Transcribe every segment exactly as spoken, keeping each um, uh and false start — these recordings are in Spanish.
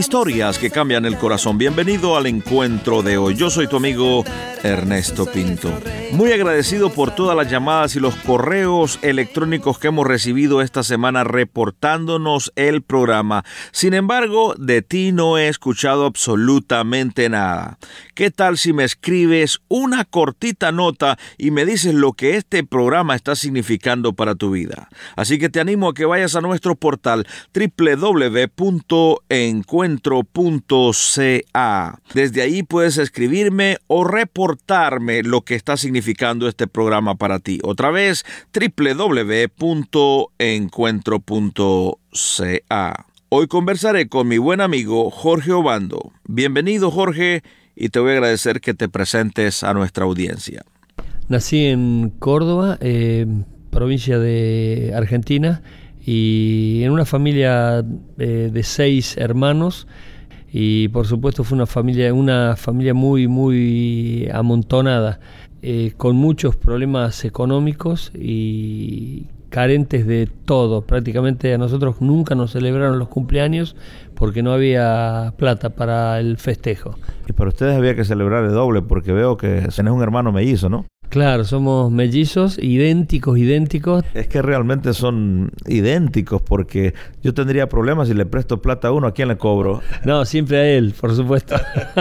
Historias que cambian el corazón. Bienvenido al encuentro de hoy. Yo soy tu amigo Ernesto Pinto. Muy agradecido por todas las llamadas y los correos electrónicos que hemos recibido esta semana reportándonos el programa. Sin embargo, de ti no he escuchado absolutamente nada. ¿Qué tal si me escribes una cortita nota y me dices lo que este programa está significando para tu vida? Así que te animo a que vayas a nuestro portal doble u doble u doble u punto encuentro punto c a. Desde ahí puedes escribirme o reportarme lo que está significando este programa para ti. Otra vez, doble u doble u doble u punto encuentro punto c a. Hoy conversaré con mi buen amigo Jorge Obando. Bienvenido, Jorge, y te voy a agradecer que te presentes a nuestra audiencia. Nací en Córdoba, eh, provincia de Argentina, y en una familia eh, de seis hermanos, y por supuesto fue una familia, una familia muy, muy amontonada, eh, con muchos problemas económicos y carentes de todo. Prácticamente a nosotros nunca nos celebraron los cumpleaños porque no había plata para el festejo. Y para ustedes había que celebrar el doble, porque veo que tenés un hermano mellizo, ¿no? Claro, somos mellizos, idénticos, idénticos. Es que realmente son idénticos, porque yo tendría problemas si le presto plata a uno, ¿a quién le cobro? No, siempre a él, por supuesto.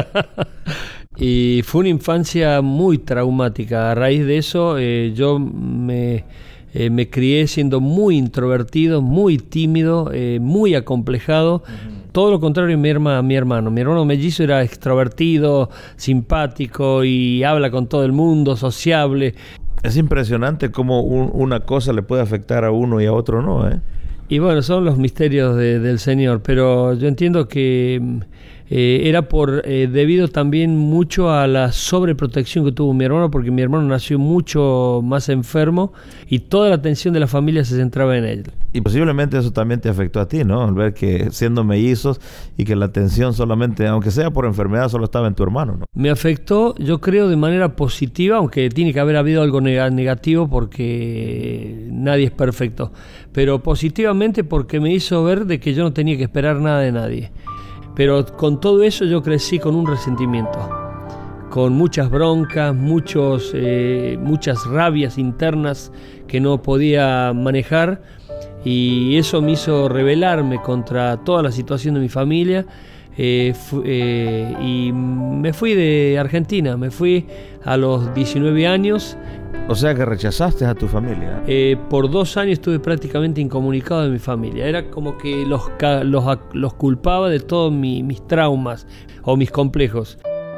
Y fue una infancia muy traumática. A raíz de eso, eh, yo me, eh, me crié siendo muy introvertido, muy tímido, eh, muy acomplejado. Uh-huh. Todo lo contrario a mi, herma, mi hermano. Mi hermano mellizo era extrovertido, simpático y habla con todo el mundo, sociable. Es impresionante cómo un, una cosa le puede afectar a uno y a otro no, ¿eh? Y bueno, son los misterios de, del Señor, pero yo entiendo que eh, era por eh, debido también mucho a la sobreprotección que tuvo mi hermano, porque mi hermano nació mucho más enfermo y toda la atención de la familia se centraba en él. Y posiblemente eso también te afectó a ti, ¿no? Al ver que siendo mellizos y que la atención solamente, aunque sea por enfermedad, solo estaba en tu hermano, ¿no? Me afectó, yo creo, de manera positiva, aunque tiene que haber habido algo negativo porque nadie es perfecto, pero positivamente porque me hizo ver de que yo no tenía que esperar nada de nadie. Pero con todo eso yo crecí con un resentimiento, con muchas broncas, muchos, eh, muchas rabias internas que no podía manejar, y eso me hizo rebelarme contra toda la situación de mi familia, eh, fu- eh, y me fui de Argentina, me fui a los diecinueve años. O sea que rechazaste a tu familia. Eh, por dos años estuve prácticamente incomunicado de mi familia. Era como que los, los, los culpaba de todos mi, mis traumas o mis complejos.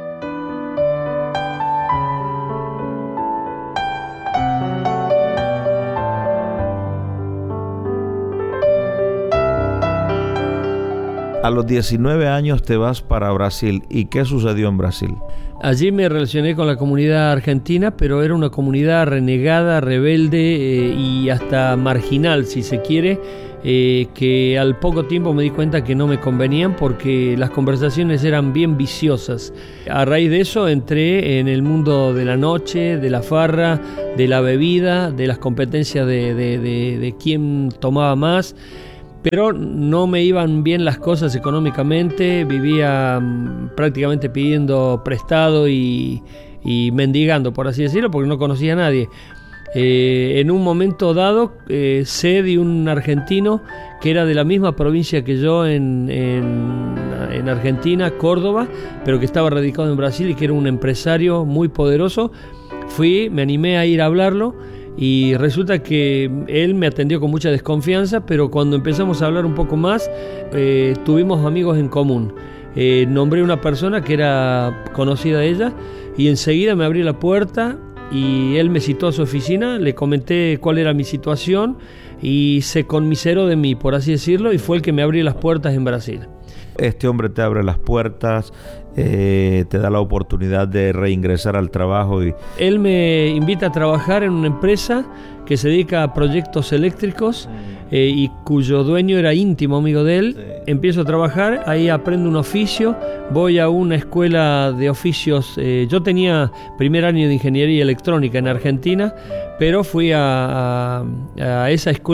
A los diecinueve años te vas para Brasil. ¿Y qué sucedió en Brasil? Allí me relacioné con la comunidad argentina, pero era una comunidad renegada, rebelde eh, y hasta marginal, si se quiere, eh, que al poco tiempo me di cuenta que no me convenían porque las conversaciones eran bien viciosas. A raíz de eso entré en el mundo de la noche, de la farra, de la bebida, de las competencias de, de, de, de quién tomaba más. Pero no me iban bien las cosas económicamente, vivía um, prácticamente pidiendo prestado y, y mendigando, por así decirlo, porque no conocía a nadie. Eh, en un momento dado eh, sé de un argentino que era de la misma provincia que yo en, en, en Argentina, Córdoba, pero que estaba radicado en Brasil y que era un empresario muy poderoso. Fui, me animé a ir a hablarlo. Y resulta que él me atendió con mucha desconfianza, pero cuando empezamos a hablar un poco más, eh, tuvimos amigos en común. Eh, nombré una persona que era conocida de ella y enseguida me abrió la puerta y él me citó a su oficina, le comenté cuál era mi situación y se conmiseró de mí, por así decirlo, y fue el que me abrió las puertas en Brasil. Este hombre te abre las puertas, eh, te da la oportunidad de reingresar al trabajo. Y él me invita a trabajar en una empresa que se dedica a proyectos eléctricos eh, y cuyo dueño era íntimo amigo de él. Sí. Empiezo a trabajar, ahí aprendo un oficio, voy a una escuela de oficios. Eh, yo tenía primer año de ingeniería electrónica en Argentina, pero fui a, a, a esa escuela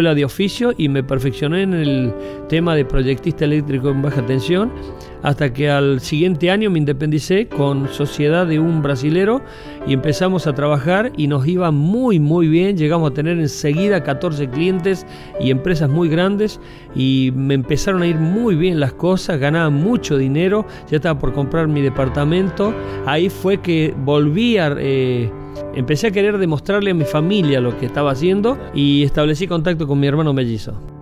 escuela de oficio y me perfeccioné en el tema de proyectista eléctrico en baja tensión, hasta que al siguiente año me independicé con sociedad de un brasilero y empezamos a trabajar y nos iba muy muy bien. Llegamos a tener enseguida catorce clientes y empresas muy grandes y me empezaron a ir muy bien las cosas, ganaba mucho dinero, ya estaba por comprar mi departamento. Ahí fue que volví a... Eh, empecé a querer demostrarle a mi familia lo que estaba haciendo y establecí contacto con mi hermano mellizo.